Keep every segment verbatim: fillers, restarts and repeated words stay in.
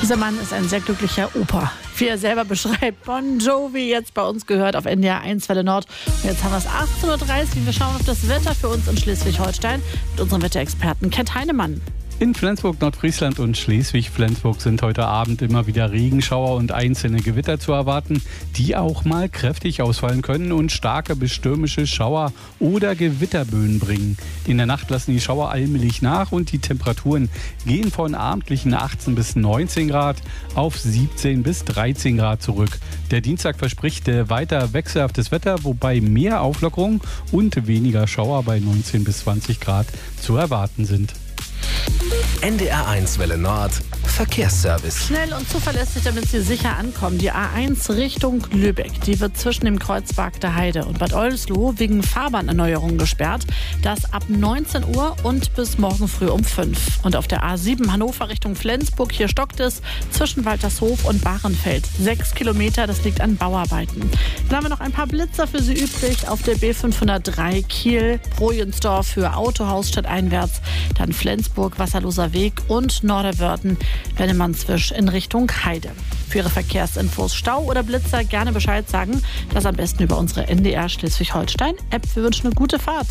Dieser Mann ist ein sehr glücklicher Opa, wie er selber beschreibt. Bon Jovi, jetzt bei uns gehört auf N D R eins Welle Nord. Und jetzt haben wir es achtzehn Uhr dreißig. Wir schauen auf das Wetter für uns in Schleswig-Holstein mit unserem Wetterexperten Kent Heinemann. In Flensburg, Nordfriesland und Schleswig-Flensburg sind heute Abend immer wieder Regenschauer und einzelne Gewitter zu erwarten, die auch mal kräftig ausfallen können und starke bis stürmische Schauer oder Gewitterböen bringen. In der Nacht lassen die Schauer allmählich nach und die Temperaturen gehen von abendlichen achtzehn bis neunzehn Grad auf siebzehn bis dreizehn Grad zurück. Der Dienstag verspricht weiter wechselhaftes Wetter, wobei mehr Auflockerung und weniger Schauer bei neunzehn bis zwanzig Grad zu erwarten sind. N D R eins Welle Nord Verkehrsservice. Schnell und zuverlässig, damit Sie sicher ankommen. Die A eins Richtung Lübeck, die wird zwischen dem Kreuzberg der Heide und Bad Oldesloe wegen Fahrbahnerneuerung gesperrt. Das ab neunzehn Uhr und bis morgen früh um fünf. Und auf der A sieben Hannover Richtung Flensburg, hier stockt es zwischen Waltershof und Bahrenfeld. Sechs Kilometer, das liegt an Bauarbeiten. Dann haben wir noch ein paar Blitzer für Sie übrig auf der B fünfhundertdrei Kiel, Projensdorf für Autohaus stadteinwärts, dann Flensburg, Wasserloser Weg und Norderwörden, Wennemannzwisch in Richtung Heide. Für Ihre Verkehrsinfos, Stau oder Blitzer gerne Bescheid sagen. Das am besten über unsere N D R Schleswig-Holstein-App. Wir wünschen eine gute Fahrt.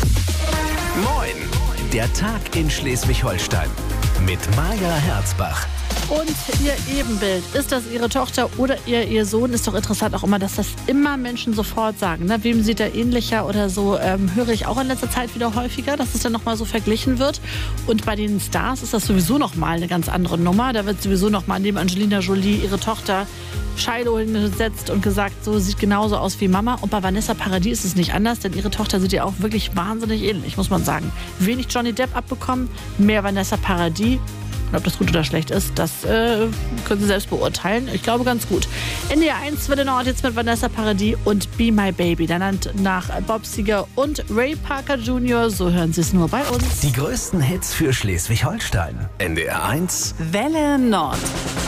Moin, der Tag in Schleswig-Holstein mit Maja Herzbach. Und Ihr Ebenbild, ist das Ihre Tochter oder Ihr, Ihr Sohn? Ist doch interessant auch immer, dass das immer Menschen sofort sagen. Ne? Wem sieht er ähnlicher oder so, ähm, höre ich auch in letzter Zeit wieder häufiger, dass es dann nochmal so verglichen wird. Und bei den Stars ist das sowieso nochmal eine ganz andere Nummer. Da wird sowieso nochmal neben Angelina Jolie ihre Tochter Shiloh hingesetzt und gesagt, so sieht genauso aus wie Mama. Und bei Vanessa Paradis ist es nicht anders, denn ihre Tochter sieht ja auch wirklich wahnsinnig ähnlich, muss man sagen. Wenig Johnny Depp abbekommen, mehr Vanessa Paradis. Ob das gut oder schlecht ist, das äh, können Sie selbst beurteilen. Ich glaube ganz gut. N D R eins Welle Nord jetzt mit Vanessa Paradis und Be My Baby. Danach nach Bob Seger und Ray Parker Junior So hören Sie es nur bei uns. Die größten Hits für Schleswig-Holstein. N D R eins Welle Nord.